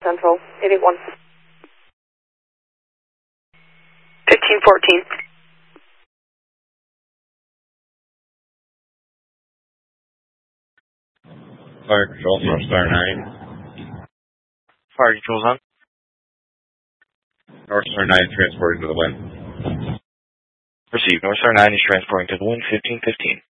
Central, 881. 1514. Fire Control, North Star 9. Fire Control's on. North Star 9 transporting to the wind. Received. North Star 9 is transporting to the wind, 1515.